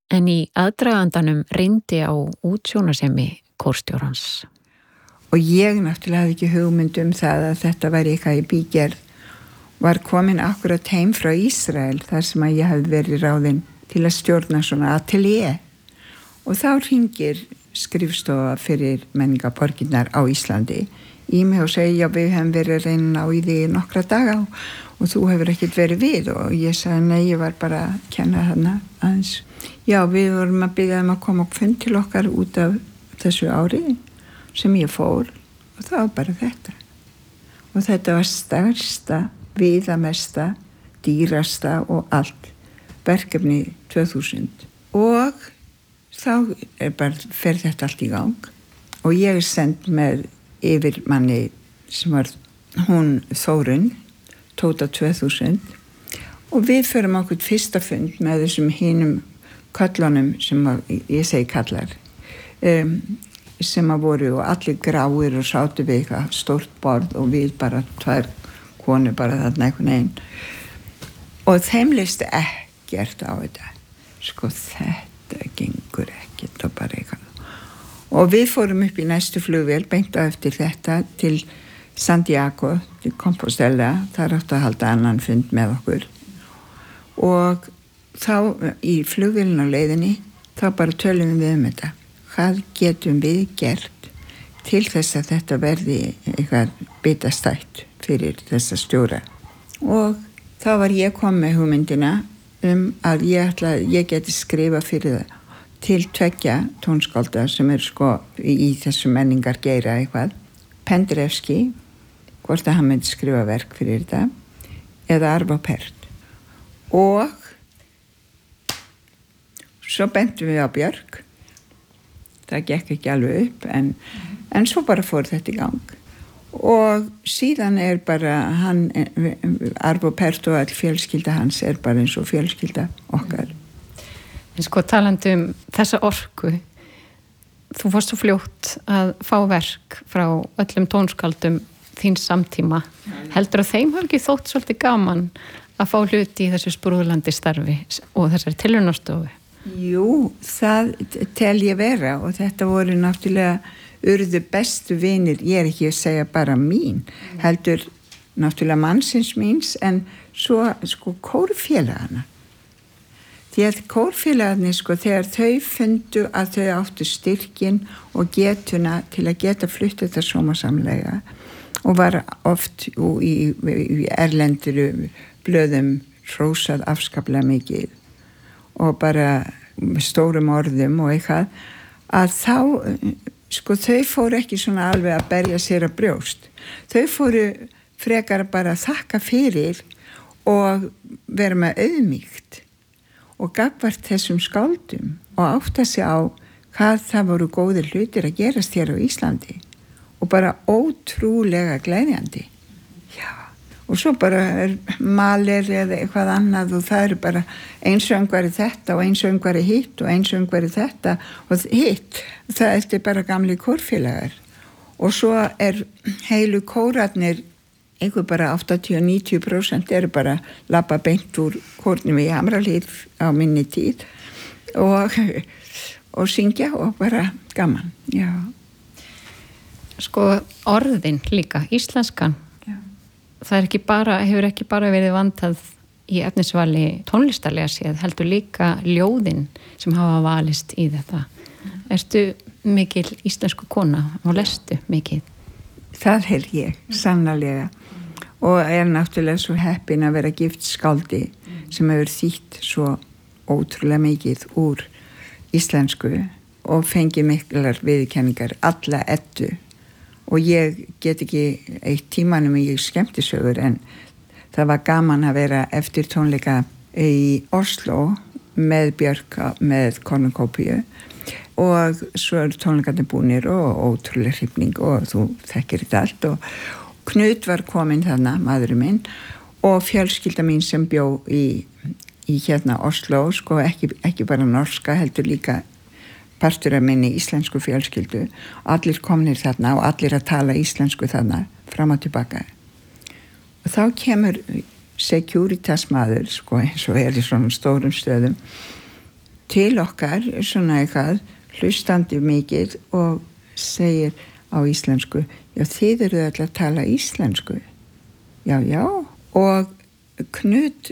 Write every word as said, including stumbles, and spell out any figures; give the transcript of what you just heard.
En í aðdragandanum reyndi á útsjónarsemi kórstjórans. Og ég náttúrulega hafði ekki hugmynd um það að þetta væri eitthvað í bígerð. Var komin akkurat heim frá Ísrael þar sem að ég hafði verið ráðin til að stjórna svona atelier. Og þá hringir skrifstofa fyrir menningaborginnar á Íslandi í mig og segja, já, við hefum verið að reyna á í því nokkra daga og, og þú hefur ekkert verið við. Og ég sagði, nei, ég var bara að kenna þarna aðeins. Já, við vorum að biðja um að koma og fund til okkar út af þessu ári sem ég fór og það var bara þetta. Og þetta var stærsta, viðamesta, dýrasta og allt verkefni tvö þúsund. Og þá er bara, fer þetta allt í gang og ég er send með yfirmanni sem var hún Þórunn, Tóta tvö þúsund og við förum okkur fyrsta fund með þessum hinum köllunum sem að, ég segi kallar, um, sem að voru og allir gráir og sátu við eitthvað stórt borð og við bara tvær konur bara þarna einhvern veginn og þeim listi ekkert á þetta. Sko þetta gengur ekkert og bara eitthvað. Og við fórum upp í næstu flugvél beint á eftir þetta til Santiago, til Compostela, þar áttu að halda annan fund með okkur. Og þá í flugvélina á leiðinni, þá bara tölum við um þetta. Hvað getum við gert til þess að þetta verði eitthvað bitastætt fyrir þessa stjóra? Og þá var ég kom með hugmyndina um að ég ætla, ég geti skrifa fyrir það til tveggja tónskálda sem er sko í þessu menningar geira eitthvað. Penderecki, hvort að hann myndi skrifa verk fyrir þetta, eða Arvo Pärt. Og svo bentum við á Björk. Það gekk ekki alveg upp, en, en svo bara fór þetta í gang. Og síðan er bara hann, Arvo Pärt og all fjölskylda hans er bara eins og fjölskylda okkar. En sko talandi um þessa orku, þú fórst svo fljótt að fá verk frá öllum tónskáldum þín samtíma. Heldur að þeim hafi ekki þótt svolítið gaman að fá hluti í þessu sprúðlandi starfi og þessari tilraunastofu? Jú, það tel ég vera og þetta voru náttúrulega urðu bestu vinir, ég er ekki að segja bara mín, heldur náttúrulega mannsins míns en svo sko kórfélagana. Því að kórfélagarnir sko þegar þau fundu að þau áttu styrkin og getuna til að geta flutt þetta sómasamlega og var oft í, í erlenduru blöðum hrósað afskaplega mikið og bara stórum orðum og eitthvað að þá sko þau fóru ekki svona alveg að berja sér að brjóst. Þau fóru frekar bara að þakka fyrir og vera með auðmýkt og gagvart þessum skáldum og átta sig á hvað það voru góðir hlutir að gerast hér á Íslandi og bara ótrúlega gleðjandi. Já, og svo bara er malir eða eitthvað annað og það eru bara einsöngvari þetta og einsöngvari hitt og einsöngvari þetta og hitt. Það er bara gamli kórfélagar og svo er heilu kórarnir einhver bara áttatíu til níutíu prósent eru bara labba beint úr kórnum í Hamrahlíð á minni tíð og, og syngja og bara gaman, já. Sko orðin líka, íslenskan, já. Það er ekki bara, hefur ekki bara verið vandað í efnisvali tónlistarlega séð, heldur líka ljóðin sem hafa valist í þetta. Mm. Ertu mikil íslensku kona og lestu mikið? Það er ég, sannarlega. Og er náttúrulega svo heppin að vera gift skáldi sem hefur þýtt svo ótrúlega mikið úr íslensku og fengið miklar viðurkenningar, alla eddu. Og ég get ekki eitt tímanum í skemmtisögur en það var gaman að vera eftir tónleika í Oslo með Björk, með Kornukópíu og svo eru tónleikarnir búnir og ótrúlega hrifning og þú þekkir þetta allt og Knut var kominn þarna, maðurinn minn og fjölskylda mín sem bjó í, í hérna Oslo, sko ekki, ekki bara norska, heldur líka partur af minni íslensku fjölskyldu. Allir komnir þarna og allir að tala íslensku þarna fram og tilbaka. Og þá kemur Securitas maður, sko eins og er í svona stórum stöðum til okkar svona eitthvað hlustandi mikið og segir á íslensku, já þið eru öll að tala íslensku, já já, og Knut